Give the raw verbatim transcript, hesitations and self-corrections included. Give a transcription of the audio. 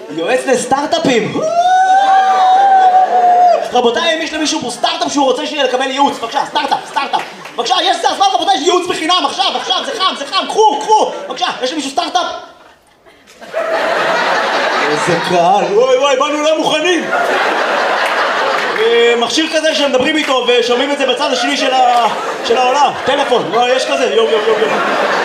יועץ לסטארט-אפים. רבותיי, אם יש למישהו פה סטארט-אפ שהוא רוצה שיהיה לקבל ייעוץ, בבקשה, סטארט-אפ, סטארט-אפ. בבקשה, יש זה הזמן, רבותיי, יש ייעוץ בחינם, עכשיו, עכשיו, זה חם, זה חם, קחו, קחו. בבקשה, יש למישהו סטארט-אפ? איזה קהל, וואי וואי, באנו לא מוכנים. מכשיר כזה שמדברים איתו ושומעים את זה בצד השני של העולם, טלפון, יש כזה, יום יום יום יום.